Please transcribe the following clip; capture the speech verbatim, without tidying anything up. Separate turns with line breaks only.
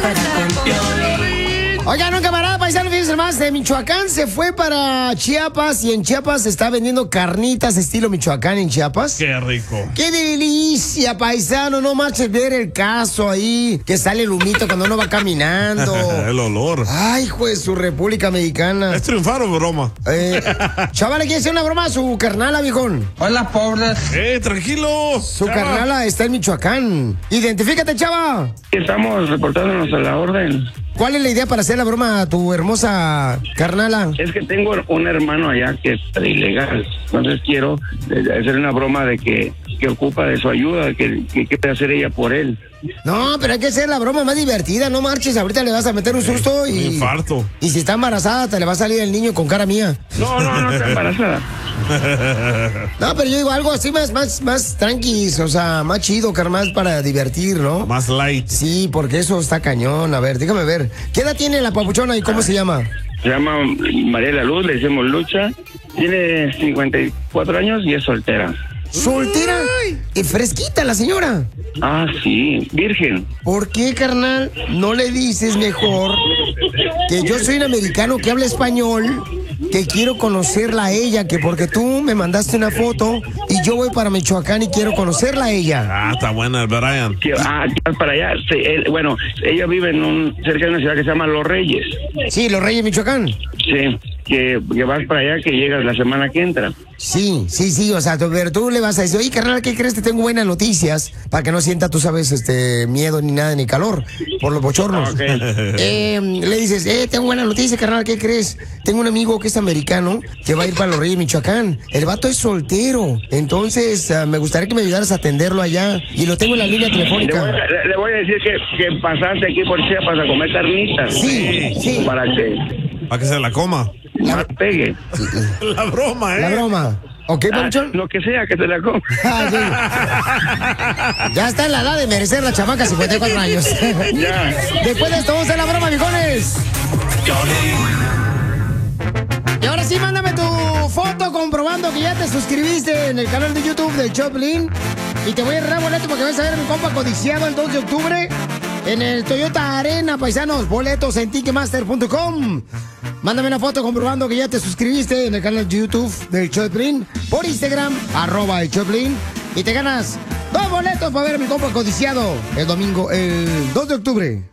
Oigan, un camarada paisano, fíjense más, de Michoacán se fue para Chiapas y en Chiapas se está vendiendo carnitas estilo Michoacán en Chiapas.
Qué rico.
¡Qué delicia, paisano! No marches ver el caso ahí, que sale el humito cuando uno va caminando.
El olor.
Ay, pues su República Mexicana.
¿Es triunfar o broma?
Eh, chaval, ¿le quiere hacer una broma a su carnala, viejón?
Hola, pobres.
¡Eh, tranquilo!
Su
Chava.
carnala está en Michoacán. Identifícate, chava.
Estamos reportándonos a la orden.
¿Cuál es la idea para hacer la broma a tu hermosa carnala?
Es que tengo un hermano allá que es ilegal. Entonces quiero eh, hacer una broma de que, que ocupa de su ayuda, que, que quiere hacer ella por él.
No, pero hay que hacer la broma más divertida, no marches, ahorita le vas a meter un susto y...
Un infarto.
Y si está embarazada, te le va a salir el niño con cara mía.
No, no, no está embarazada.
No, pero yo digo algo así más, más, más tranquis, o sea, más chido, carnal, para divertir, ¿no?
Más light.
Sí, porque eso está cañón. A ver, déjame ver. ¿Qué edad tiene la papuchona y cómo se llama?
Se llama María La Luz, le decimos Lucha. Tiene cincuenta y cuatro años y es soltera.
¿Soltera? Y fresquita la señora.
Ah, sí, virgen.
¿Por qué, carnal, no le dices mejor que yo soy un americano que habla español, que quiero conocerla a ella, que porque tú me mandaste una foto y yo voy para Michoacán y quiero conocerla a ella?
Ah, está buena el Brian.
Que, ah, que para allá. Sí, él- bueno, ella vive en un, cerca de una ciudad que se llama Los Reyes.
Sí, Los Reyes, Michoacán.
Sí, que, que vas para allá, que llegas la semana que entra.
Sí, sí, sí, o sea, tú, pero tú le vas a decir, oye, carnal, ¿qué crees? Te tengo buenas noticias, para que no sienta, tú sabes, este, miedo ni nada, ni calor, por los bochornos.
Ok.
Eh, le dices, eh, tengo buenas noticias, carnal, ¿qué crees? Tengo un amigo que es americano, que va a ir para Los Reyes, Michoacán. El vato es soltero, entonces ah, me gustaría que me ayudaras a atenderlo allá, y lo tengo en la línea
Le voy,
telefónica.
a, le- le voy a decir que, que pasaste aquí por Chiapas a comer carnitas.
Sí, sí.
Para que
Para que se la coma.
más pegue.
La broma, ¿eh?
La broma. ¿Ok,
Ah,
Panchón?
lo que sea, que te la coma.
Ah, sí. Ya está en la edad de merecer la chamaca, cincuenta y cuatro años.
Ya.
Después de esto, vamos a hacer la broma, viejones. Y ahora sí, mándame tu foto comprobando que ya te suscribiste en el canal de YouTube del Choplin. Y te voy a regalar boleto porque vas a ver a mi compa codiciado el dos de octubre en el Toyota Arena, paisanos. Boletos en ticketmaster punto com. Mándame una foto comprobando que ya te suscribiste en el canal de YouTube del Choplin. Por Instagram, arroba el Choplin. Y te ganas dos boletos para ver a mi compa codiciado el domingo, el dos de octubre.